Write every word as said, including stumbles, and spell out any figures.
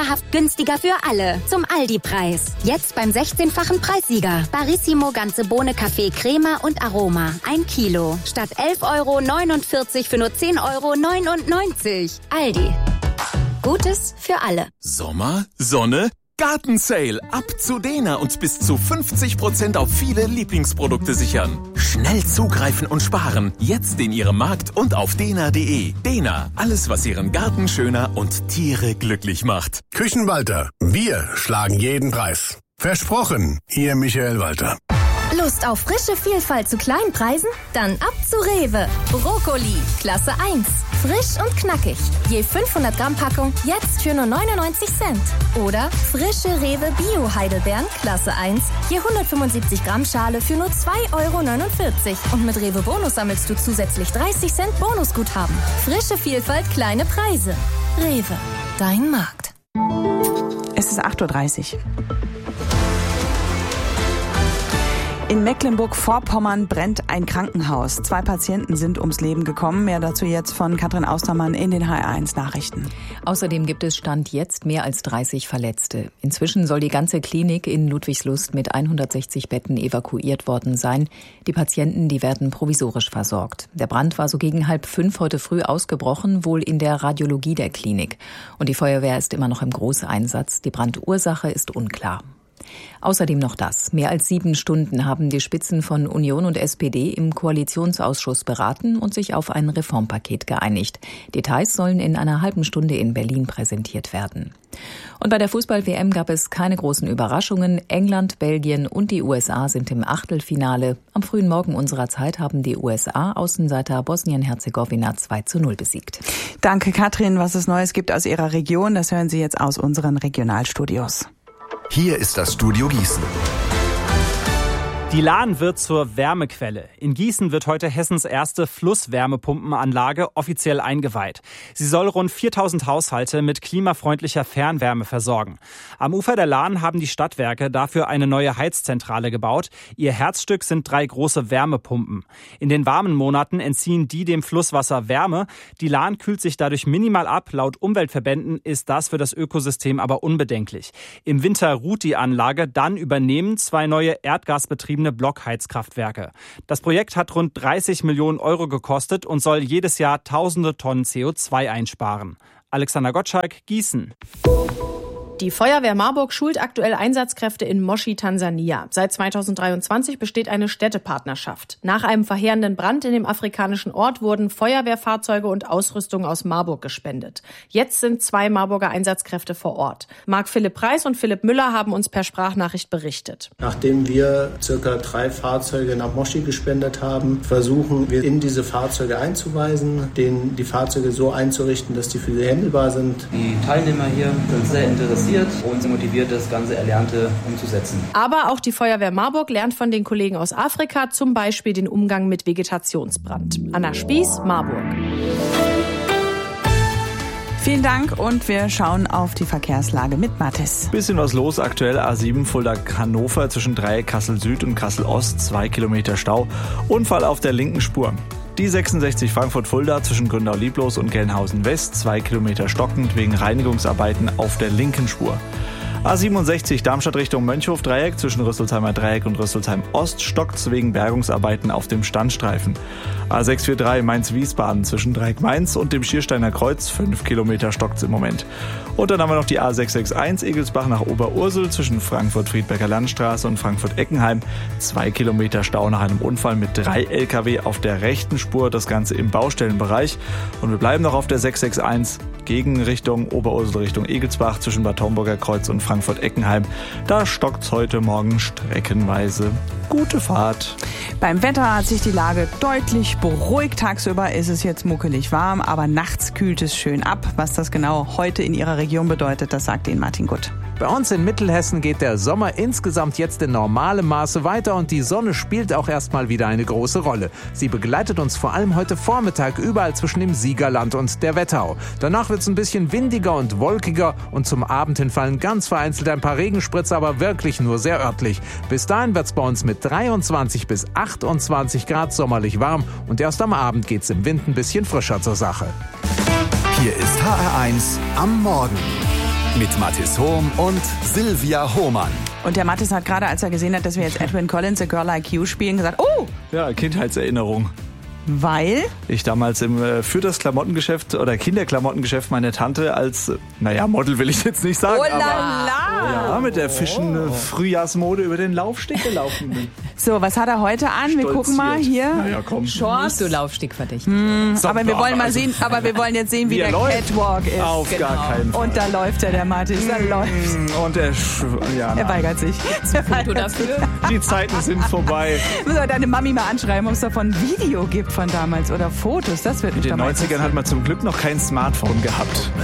dauerhaft günstiger für alle. Zum Aldi-Preis. Jetzt beim sechzehnfachen Preissieger. Barissimo ganze Bohne Kaffee Crema und Aroma. Ein Kilo. Statt elf Euro neunundvierzig für nur zehn Euro neunundneunzig. Aldi. Gutes für alle. Sommer, Sonne, Gartensale. Ab zu Dena und bis zu fünfzig Prozent auf viele Lieblingsprodukte sichern. Schnell zugreifen und sparen. Jetzt in Ihrem Markt und auf dena punkt de. Dena, alles was Ihren Garten schöner und Tiere glücklich macht. Küchenwalter, wir schlagen jeden Preis. Versprochen, Ihr Michael Walter. Lust auf frische Vielfalt zu kleinen Preisen? Dann ab zu Rewe. Brokkoli, Klasse eins. Frisch und knackig. Je fünfhundert Gramm Packung, jetzt für nur neunundneunzig Cent. Oder frische Rewe Bio-Heidelbeeren, Klasse eins. Je hundertfünfundsiebzig Gramm Schale für nur zwei Euro neunundvierzig. Und mit Rewe Bonus sammelst du zusätzlich dreißig Cent Bonusguthaben. Frische Vielfalt, kleine Preise. Rewe, dein Markt. Es ist acht Uhr dreißig. In Mecklenburg-Vorpommern brennt ein Krankenhaus. Zwei Patienten sind ums Leben gekommen. Mehr dazu jetzt von Katrin Austermann in den H R eins Nachrichten. Außerdem gibt es Stand jetzt mehr als dreißig Verletzte. Inzwischen soll die ganze Klinik in Ludwigslust mit hundertsechzig Betten evakuiert worden sein. Die Patienten, die werden provisorisch versorgt. Der Brand war so gegen halb fünf heute früh ausgebrochen, wohl in der Radiologie der Klinik. Und die Feuerwehr ist immer noch im Großeinsatz. Die Brandursache ist unklar. Außerdem noch das. Mehr als sieben Stunden haben die Spitzen von Union und S P D im Koalitionsausschuss beraten und sich auf ein Reformpaket geeinigt. Details sollen in einer halben Stunde in Berlin präsentiert werden. Und bei der Fußball-W M gab es keine großen Überraschungen. England, Belgien und die U S A sind im Achtelfinale. Am frühen Morgen unserer Zeit haben die U S A Außenseiter Bosnien-Herzegowina zwei zu null besiegt. Danke, Katrin. Was es Neues gibt aus Ihrer Region, das hören Sie jetzt aus unseren Regionalstudios. Hier ist das Studio Gießen. Die Lahn wird zur Wärmequelle. In Gießen wird heute Hessens erste Flusswärmepumpenanlage offiziell eingeweiht. Sie soll rund viertausend Haushalte mit klimafreundlicher Fernwärme versorgen. Am Ufer der Lahn haben die Stadtwerke dafür eine neue Heizzentrale gebaut. Ihr Herzstück sind drei große Wärmepumpen. In den warmen Monaten entziehen die dem Flusswasser Wärme. Die Lahn kühlt sich dadurch minimal ab. Laut Umweltverbänden ist das für das Ökosystem aber unbedenklich. Im Winter ruht die Anlage, dann übernehmen zwei neue erdgasbetriebene Blockheizkraftwerke. Das Projekt hat rund dreißig Millionen Euro gekostet und soll jedes Jahr tausende Tonnen C O zwei einsparen. Alexander Gottschalk, Gießen. Die Feuerwehr Marburg schult aktuell Einsatzkräfte in Moshi, Tansania. Seit zweitausenddreiundzwanzig besteht eine Städtepartnerschaft. Nach einem verheerenden Brand in dem afrikanischen Ort wurden Feuerwehrfahrzeuge und Ausrüstung aus Marburg gespendet. Jetzt sind zwei Marburger Einsatzkräfte vor Ort. Marc-Philipp Preis und Philipp Müller haben uns per Sprachnachricht berichtet. Nachdem wir circa drei Fahrzeuge nach Moshi gespendet haben, versuchen wir in diese Fahrzeuge einzuweisen, denen die Fahrzeuge so einzurichten, dass die für sie handelbar sind. Die Teilnehmer hier sind sehr interessiert und motiviert, das ganze Erlernte umzusetzen. Aber auch die Feuerwehr Marburg lernt von den Kollegen aus Afrika, zum Beispiel den Umgang mit Vegetationsbrand. Anna Spieß, Marburg. Vielen Dank und wir schauen auf die Verkehrslage mit Mathis. Bisschen was los aktuell. A sieben Fulda-Hannover zwischen Dreieck Kassel-Süd und Kassel-Ost. Zwei Kilometer Stau. Unfall auf der linken Spur. Die sechsundsechzig Frankfurt-Fulda zwischen Gründau-Lieblos und Gelnhausen-West, zwei Kilometer stockend wegen Reinigungsarbeiten auf der linken Spur. A siebenundsechzig Darmstadt Richtung Mönchhof-Dreieck zwischen Rüsselsheimer Dreieck und Rüsselsheim-Ost stockt wegen Bergungsarbeiten auf dem Standstreifen. A sechshundertdreiundvierzig Mainz-Wiesbaden zwischen Dreieck-Mainz und dem Schiersteiner Kreuz, fünf Kilometer stockt's im Moment. Und dann haben wir noch die A sechshundertsechsundsechzig Egelsbach nach Oberursel zwischen Frankfurt-Friedberger Landstraße und Frankfurt-Eckenheim. Zwei Kilometer Stau nach einem Unfall mit drei L K W auf der rechten Spur, das Ganze im Baustellenbereich. Und wir bleiben noch auf der sechshundertsechsundsechzig gegen Richtung Oberursel Richtung Egelsbach zwischen Bad Homburger Kreuz und Frankfurt-Eckenheim. Da stockt's heute Morgen streckenweise. Gute Fahrt. Beim Wetter hat sich die Lage deutlich beruhigt. Tagsüber ist es jetzt muckelig warm, aber nachts kühlt es schön ab. Was das genau heute in Ihrer Region bedeutet, das sagt Ihnen Martin Gutt. Bei uns in Mittelhessen geht der Sommer insgesamt jetzt in normalem Maße weiter und die Sonne spielt auch erstmal wieder eine große Rolle. Sie begleitet uns vor allem heute Vormittag überall zwischen dem Siegerland und der Wetterau. Danach wird es ein bisschen windiger und wolkiger und zum Abend hin fallen ganz vereinzelt ein paar Regenspritzer, aber wirklich nur sehr örtlich. Bis dahin wird es bei uns mit dreiundzwanzig bis achtundzwanzig Grad sommerlich warm und erst am Abend geht es im Wind ein bisschen frischer zur Sache. Hier ist H R eins am Morgen. Mit Mathis Hohm und Silvia Hohmann. Und der Mathis hat gerade, als er gesehen hat, dass wir jetzt Edwin Collins, A Girl Like You spielen, gesagt, oh! Ja, Kindheitserinnerung. Weil? Ich damals im äh, für das Klamottengeschäft oder Kinderklamottengeschäft meine Tante als, äh, naja, Model will ich jetzt nicht sagen, oh la aber la. ja, mit der frischen äh, Frühjahrsmode über den Laufsteg gelaufen bin. So, was hat er heute an? Wir gucken mal hier. Naja, komm. Nicht Shorts. so laufstegverdächtig. Hm, So, aber wir wollen mal also, sehen, aber wir wollen jetzt sehen, wie, wie der er läuft. Catwalk ist. Auf genau. gar keinen Fall. Und da läuft er, der Mathis, da läuft. Und er, sch- ja, Er weigert sich. Er Foto dafür? die Zeiten sind vorbei. Müssen wir deine Mami mal anschreiben, ob es davon ein Video gibt von damals oder Fotos. Das wird In mich den doch mal neunzigern hat man zum Glück noch kein Smartphone gehabt.